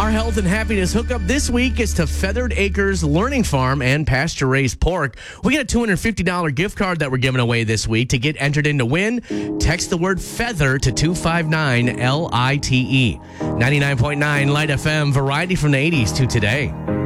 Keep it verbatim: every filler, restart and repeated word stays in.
Our health and happiness hookup this week is to Feathered Acres Learning Farm and pasture-raised pork. We got a two hundred fifty dollars gift card that we're giving away this week. To get entered in to win, text the word feather to two five nine L I T E. ninety-nine point nine Light F M, variety from the eighties to today.